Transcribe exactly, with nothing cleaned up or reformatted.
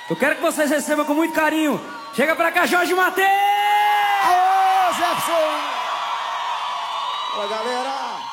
Eu quero que vocês recebam com muito carinho. Chega pra cá, Jorge Mateus! Aô, Jefferson! Oi, galera!